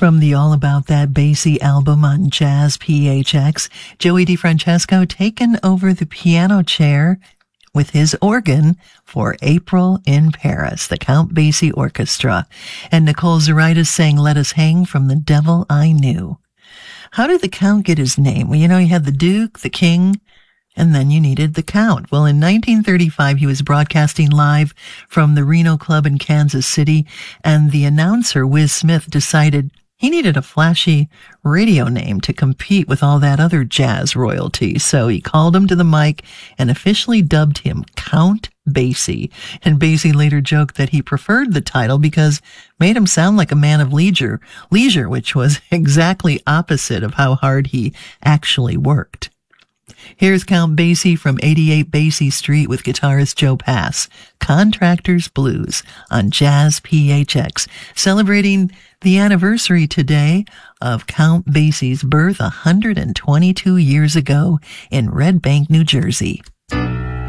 From the All About That Basie album on Jazz PHX, Joey DeFrancesco taken over the piano chair with his organ for April in Paris, the Count Basie Orchestra. And Nicole Zaritis sang Let Us Hang from The Devil I Knew. How did the Count get his name? Well, you know, you had the Duke, the King, and then you needed the Count. Well, in 1935, he was broadcasting live from the Reno Club in Kansas City, and the announcer, Whiz Smith, decided he needed a flashy radio name to compete with all that other jazz royalty. So he called him to the mic and officially dubbed him Count Basie. And Basie later joked that he preferred the title because it made him sound like a man of leisure, which was exactly opposite of how hard he actually worked. Here's Count Basie from 88 Basie Street with guitarist Joe Pass, Contractors Blues on Jazz PHX, celebrating the anniversary today of Count Basie's birth 122 years ago in Red Bank, New Jersey.